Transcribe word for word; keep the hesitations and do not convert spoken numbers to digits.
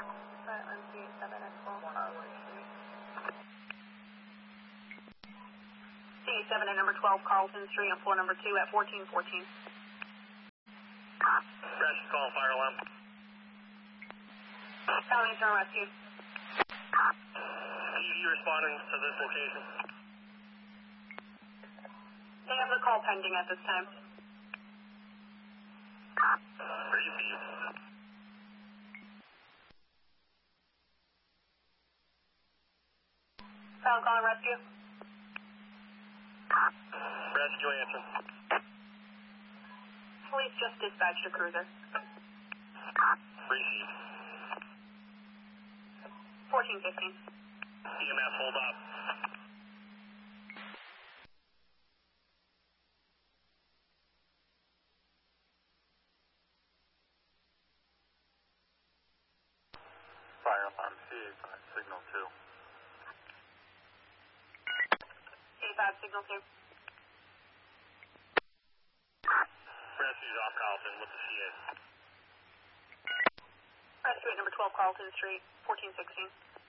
Silent C eight seven at twelve Carlton Street. C eight seven at number twelve Carlton Street on floor number two at fourteen fourteen. Rescue call, fire alarm. County Turn Rescue. Are you responding to this location? They have the call pending at this time. Receive. Sound calling rescue. Rescue answer. Police just dispatched a cruiser. Receive. fourteen fifteen. E M S, hold up. Fire alarm C eight five, signal two. C eight five, signal two. Rescue's off Carlton with the C eight. Rescue at number twelve Carlton Street, fourteen sixteen.